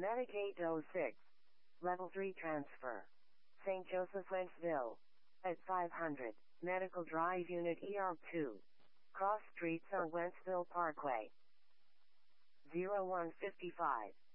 Medic 806. Level 3 transfer. St. Joseph, Wentzville. At 500. Medical Drive Unit ER2. Cross Streets on Wentzville Parkway. 0155.